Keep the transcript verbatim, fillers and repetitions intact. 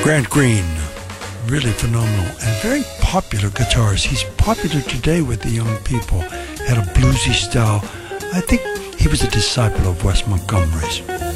Grant Green, really phenomenal and very popular guitarist. He's popular today with the young people. Had a bluesy style. I think he was a disciple of Wes Montgomery's.